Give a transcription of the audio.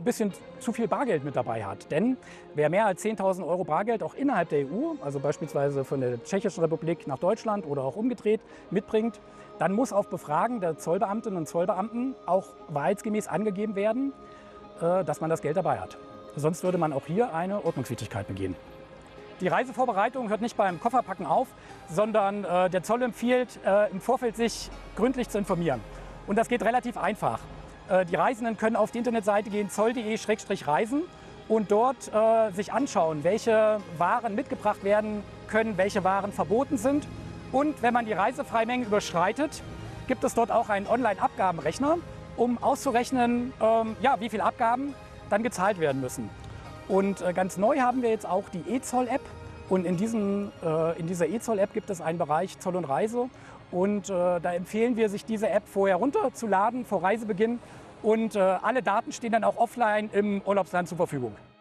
bisschen zu viel Bargeld mit dabei hat. Denn wer mehr als 10.000 € Bargeld auch innerhalb der EU, also beispielsweise von der Tschechischen Republik nach Deutschland oder auch umgedreht, mitbringt, dann muss auf Befragen der Zollbeamtinnen und Zollbeamten auch wahrheitsgemäß angegeben werden, dass man das Geld dabei hat. Sonst würde man auch hier eine Ordnungswidrigkeit begehen. Die Reisevorbereitung hört nicht beim Kofferpacken auf, sondern der Zoll empfiehlt, im Vorfeld sich gründlich zu informieren. Und das geht relativ einfach. Die Reisenden können auf die Internetseite gehen, zoll.de/reisen und dort sich anschauen, welche Waren mitgebracht werden können, welche Waren verboten sind. Und wenn man die Reisefreimengen überschreitet, gibt es dort auch einen Online-Abgabenrechner, um auszurechnen, wie viele Abgaben dann gezahlt werden müssen. Und ganz neu haben wir jetzt auch die eZoll-App. Und in dieser eZoll-App gibt es einen Bereich Zoll und Reise. Und da empfehlen wir, sich diese App vorher runterzuladen vor Reisebeginn. Und alle Daten stehen dann auch offline im Urlaubsland zur Verfügung.